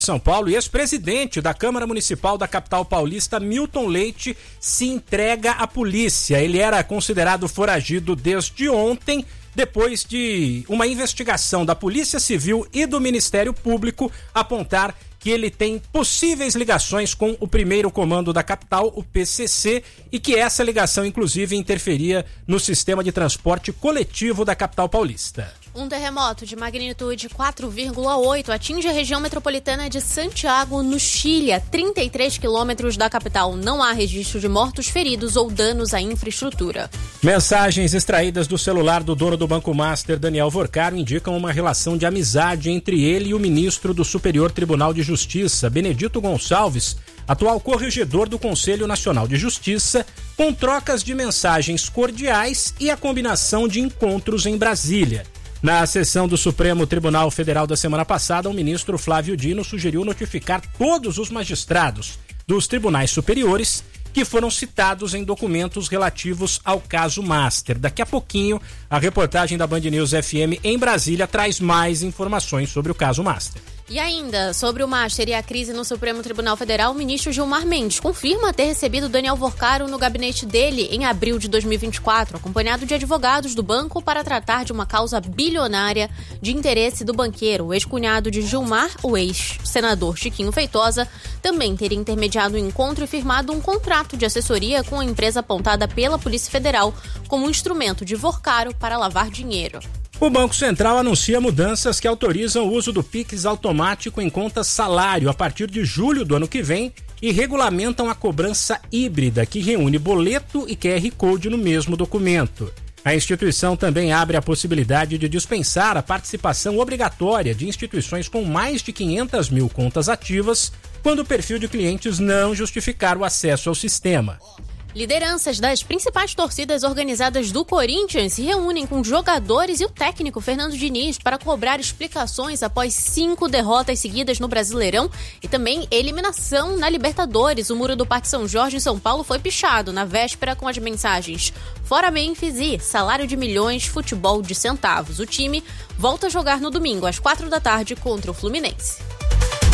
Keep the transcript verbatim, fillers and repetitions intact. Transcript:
São Paulo e ex-presidente da Câmara Municipal da capital paulista, Milton Leite, se entrega à polícia. Ele era considerado foragido desde ontem, depois de uma investigação da Polícia Civil e do Ministério Público apontar que ele tem possíveis ligações com o primeiro comando da capital, o P C C, e que essa ligação, inclusive, interferia no sistema de transporte coletivo da capital paulista. Um terremoto de magnitude quatro vírgula oito atinge a região metropolitana de Santiago, no Chile, a trinta e três quilômetros da capital. Não há registro de mortos, feridos ou danos à infraestrutura. Mensagens extraídas do celular do dono do Banco Master, Daniel Vorcaro, indicam uma relação de amizade entre ele e o ministro do Superior Tribunal de Justiça, Benedito Gonçalves, atual corregedor do Conselho Nacional de Justiça, com trocas de mensagens cordiais e a combinação de encontros em Brasília. Na sessão do Supremo Tribunal Federal da semana passada, o ministro Flávio Dino sugeriu notificar todos os magistrados dos tribunais superiores que foram citados em documentos relativos ao caso Master. Daqui a pouquinho, a reportagem da Band News F M em Brasília traz mais informações sobre o caso Master. E ainda, sobre o Master e a crise no Supremo Tribunal Federal, o ministro Gilmar Mendes confirma ter recebido Daniel Vorcaro no gabinete dele em abril de dois mil e vinte e quatro, acompanhado de advogados do banco para tratar de uma causa bilionária de interesse do banqueiro. O ex-cunhado de Gilmar, o ex-senador Chiquinho Feitosa, também teria intermediado o encontro e firmado um contrato de assessoria com a empresa apontada pela Polícia Federal como um instrumento de Vorcaro para lavar dinheiro. O Banco Central anuncia mudanças que autorizam o uso do Pix automático em contas salário a partir de julho do ano que vem e regulamentam a cobrança híbrida, que reúne boleto e Q R Code no mesmo documento. A instituição também abre a possibilidade de dispensar a participação obrigatória de instituições com mais de quinhentas mil contas ativas quando o perfil de clientes não justificar o acesso ao sistema. Lideranças das principais torcidas organizadas do Corinthians se reúnem com jogadores e o técnico Fernando Diniz para cobrar explicações após cinco derrotas seguidas no Brasileirão e também eliminação na Libertadores. O muro do Parque São Jorge em São Paulo foi pichado na véspera com as mensagens "Fora Memphis" e "Salário de milhões, futebol de centavos". O time volta a jogar no domingo às quatro da tarde contra o Fluminense.